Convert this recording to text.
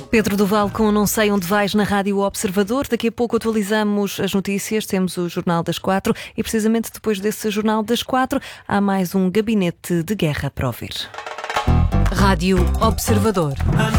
Pedro Duval com Não Sei Onde Vais na Rádio Observador. Daqui a pouco atualizamos as notícias, temos o Jornal das 4 e precisamente depois desse Jornal das 4 há mais um gabinete de guerra para ouvir. Rádio Observador.